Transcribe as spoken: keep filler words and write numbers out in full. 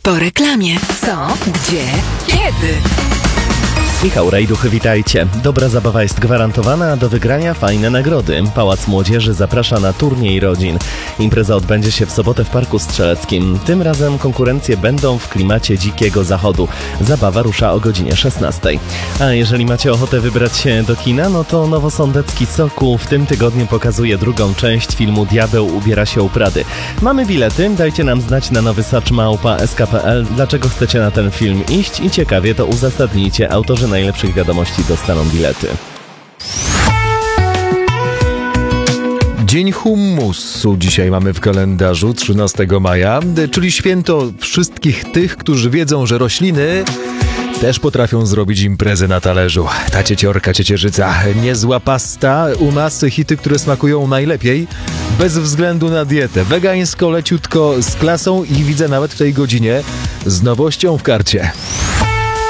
Po reklamie. Co? Gdzie? Kiedy? Michał Rajduch, witajcie. Dobra zabawa jest gwarantowana, a do wygrania fajne nagrody. Pałac Młodzieży zaprasza na turniej rodzin. Impreza odbędzie się w sobotę w Parku Strzeleckim. Tym razem konkurencje będą w klimacie dzikiego zachodu. Zabawa rusza o godzinie szesnastej. A jeżeli macie ochotę wybrać się do kina, no to Nowosądecki Sokół w tym tygodniu pokazuje drugą część filmu Diabeł ubiera się u Prady. Mamy bilety, dajcie nam znać na nowysacz małpa s k kropka p l, dlaczego chcecie na ten film iść i ciekawie to uzasadnijcie. Autorzy najlepszych wiadomości dostaną bilety. Dzień Hummusu dzisiaj mamy w kalendarzu, trzynastego maja, czyli święto wszystkich tych, którzy wiedzą, że rośliny też potrafią zrobić imprezę na talerzu. Ta cieciorka, ciecierzyca, niezła pasta, u nas hity, które smakują najlepiej, bez względu na dietę. Wegańsko, leciutko, z klasą i widzę nawet w tej godzinie z nowością w karcie.